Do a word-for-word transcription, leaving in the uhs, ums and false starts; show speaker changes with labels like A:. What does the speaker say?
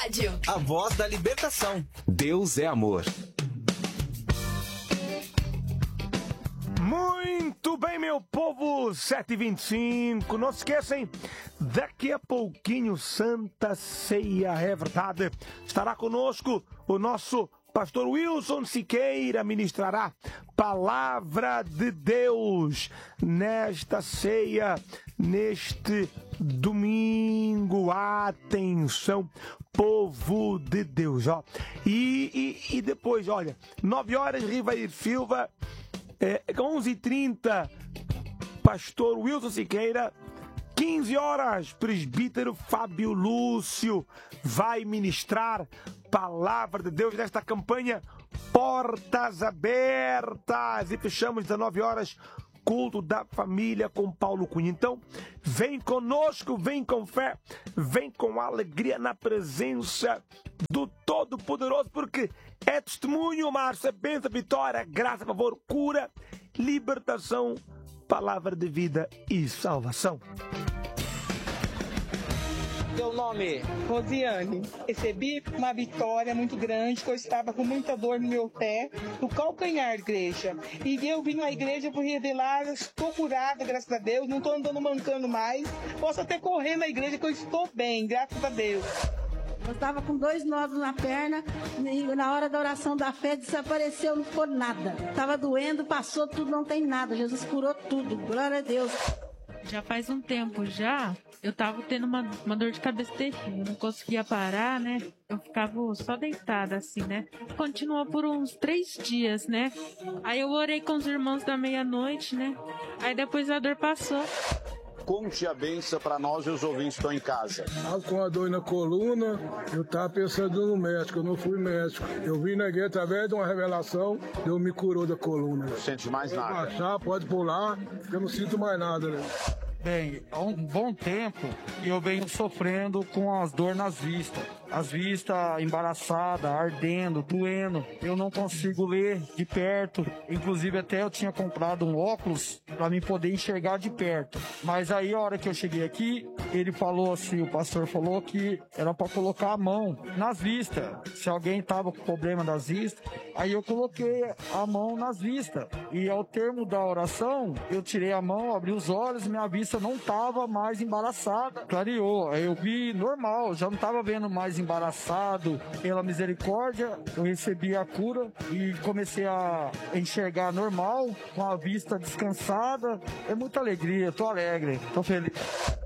A: Rádio.
B: A voz da libertação.
C: Deus é amor.
D: Muito bem, meu povo, sete e vinte e cinco. Não se esqueçam, daqui a pouquinho, Santa Ceia, é verdade. Estará conosco o nosso pastor Wilson Siqueira, ministrará palavra de Deus nesta ceia, neste domingo. Atenção, povo de Deus, ó. E, e, e depois, olha, nove horas, Rivair Silva. É, onze e trinta, pastor Wilson Siqueira. Quinze horas, presbítero Fábio Lúcio vai ministrar palavra de Deus nesta campanha Portas Abertas. E fechamos dezenove horas, culto da família com Paulo Cunha. Então, vem conosco, vem com fé, vem com alegria na presença do Todo-Poderoso, porque é testemunho, Márcia, bênção, vitória, graça, favor, cura, libertação, palavra de vida e salvação.
E: Meu nome? Rosiane. Recebi uma vitória muito grande, que eu estava com muita dor no meu pé, no calcanhar, igreja. E eu vim na igreja por revelar, estou curada, graças a Deus, não estou andando mancando mais. Posso até correr na igreja, que eu estou bem, graças a Deus.
F: Eu estava com dois nódulos na perna e na hora da oração da fé desapareceu, não ficou nada. Estava doendo, passou tudo, não tem nada. Jesus curou tudo, glória a Deus.
G: Já faz um tempo já, eu tava tendo uma, uma dor de cabeça terrível, não conseguia parar, né? Eu ficava só deitada assim, né? Continuou por uns três dias, né? Aí eu orei com os irmãos da meia-noite, né? Aí depois a dor passou.
H: Conte a benção para nós e os ouvintes que estão em casa.
I: Estava com a dor na coluna, eu estava pensando no médico, eu não fui médico. Eu vim na igreja através de uma revelação, Deus me curou da coluna.
H: Não sente mais nada?
I: Pode baixar, pode pular, eu não sinto mais nada, né?
J: Bem, há um bom tempo eu venho sofrendo com as dores nas vistas. As vistas embaraçadas, ardendo, doendo. Eu não consigo ler de perto. Inclusive até eu tinha comprado um óculos para mim poder enxergar de perto. Mas aí a hora que eu cheguei aqui, ele falou assim, o pastor falou que era para colocar a mão nas vistas. Se alguém tava com problema das vistas, aí eu coloquei a mão nas vistas. E ao termo da oração, eu tirei a mão, abri os olhos, minha vista não tava mais embaraçada. Clareou, aí eu vi normal, já não tava vendo mais embaraçado. Pela misericórdia, eu recebi a cura e comecei a enxergar normal, com a vista descansada. É muita alegria, tô alegre, tô feliz.